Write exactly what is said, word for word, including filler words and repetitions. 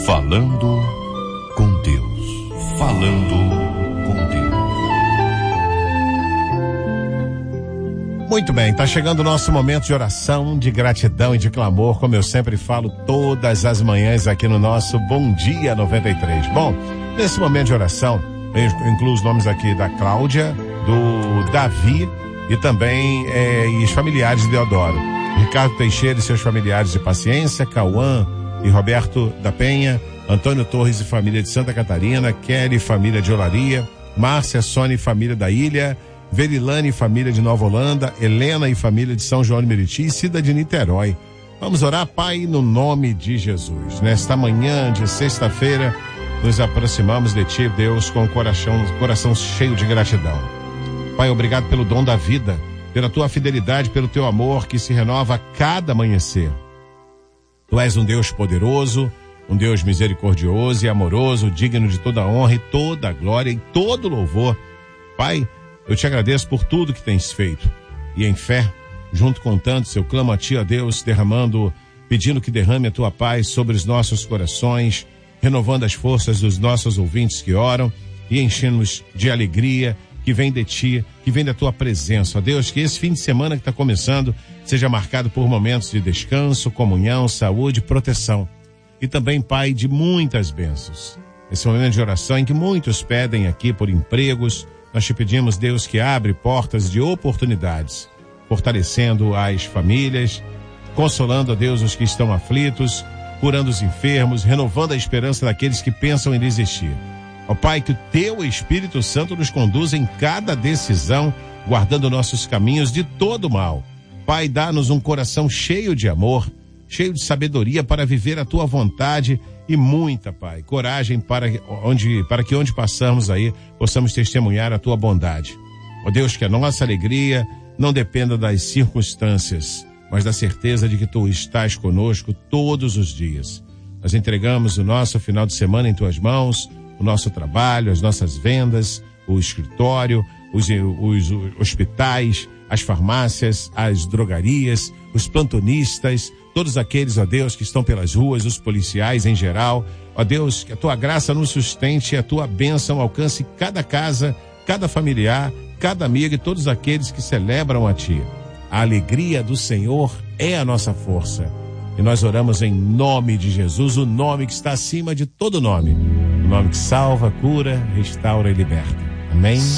Falando com Deus. Falando com Deus. Muito bem, tá chegando o nosso momento de oração, de gratidão e de clamor, como eu sempre falo todas as manhãs aqui no nosso Bom Dia noventa e três. Bom, nesse momento de oração, eu incluo os nomes aqui da Cláudia, do Davi e também é, e os familiares de Deodoro. Ricardo Teixeira e seus familiares de Paciência, Cauã e Roberto da Penha, Antônio Torres e família de Santa Catarina, Kelly e família de Olaria, Márcia, Sônia e família da Ilha, Verilane e família de Nova Holanda, Helena e família de São João de Meriti e Cida de Niterói. Vamos orar, Pai, no nome de Jesus. Nesta manhã de sexta-feira, nos aproximamos de Ti, Deus, com o coração, coração cheio de gratidão. Pai, obrigado pelo dom da vida, pela Tua fidelidade, pelo Teu amor que se renova a cada amanhecer. Tu és um Deus poderoso, um Deus misericordioso e amoroso, digno de toda honra e toda glória e todo louvor. Pai, eu te agradeço por tudo que tens feito. E em fé, junto com tantos, eu clamo a Ti, ó Deus, derramando, pedindo que derrame a Tua paz sobre os nossos corações, renovando as forças dos nossos ouvintes que oram e enchendo-nos de alegria que vem de Ti, que vem da Tua presença. Ó Deus, que esse fim de semana que está começando seja marcado por momentos de descanso, comunhão, saúde, proteção. E também, Pai, de muitas bênçãos. Esse momento de oração em que muitos pedem aqui por empregos, nós te pedimos, Deus, que abre portas de oportunidades, fortalecendo as famílias, consolando, ó Deus, os que estão aflitos, curando os enfermos, renovando a esperança daqueles que pensam em desistir. Ó Pai, que o Teu Espírito Santo nos conduza em cada decisão, guardando nossos caminhos de todo mal. Pai, dá-nos um coração cheio de amor, cheio de sabedoria para viver a Tua vontade e muita, Pai, coragem para, onde, para que onde passamos aí, possamos testemunhar a Tua bondade. Ó Deus, que a nossa alegria não dependa das circunstâncias, mas da certeza de que Tu estás conosco todos os dias. Nós entregamos o nosso final de semana em Tuas mãos, o nosso trabalho, as nossas vendas, o escritório, os, os, os hospitais, as farmácias, as drogarias, os plantonistas, todos aqueles, ó Deus, que estão pelas ruas, os policiais em geral. Ó Deus, que a Tua graça nos sustente, a Tua bênção alcance cada casa, cada familiar, cada amigo e todos aqueles que celebram a Ti. A alegria do Senhor é a nossa força. E nós oramos em nome de Jesus, o nome que está acima de todo nome. O nome que salva, cura, restaura e liberta. Amém?